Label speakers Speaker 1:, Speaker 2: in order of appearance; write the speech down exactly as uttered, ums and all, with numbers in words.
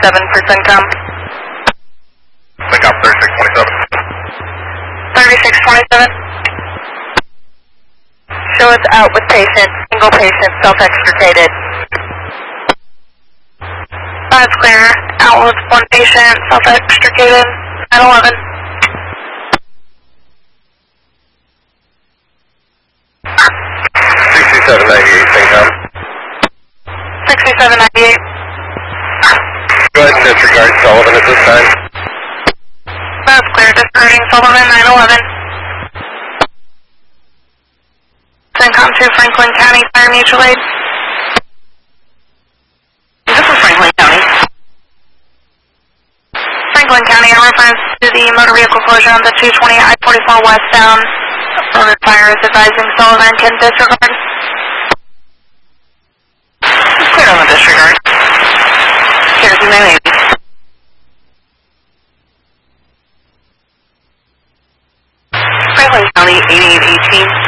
Speaker 1: twenty-seven for CENTCOM.
Speaker 2: CENTCOM thirty-six twenty-seven.
Speaker 1: thirty-six twenty-seven. Show us out with patient, single patient, self-extricated. That's clear. Out with one patient, self-extricated, nine eleven.
Speaker 2: sixty-seven ninety-eight, CENTCOM.
Speaker 1: sixty-seven ninety-eight.
Speaker 2: Go ahead and disregard Sullivan at this time.
Speaker 1: That's clear. Disregarding Sullivan, nine eleven. CENTCOM to Franklin County Fire Mutual Aid. This is Franklin County. Franklin County, in reference to the motor vehicle closure on the two twenty I forty-four westbound. Motor fire is advising Sullivan can disregard. It's clear on the disregard. Here's the name. Franklin County eighty-eight eighteen.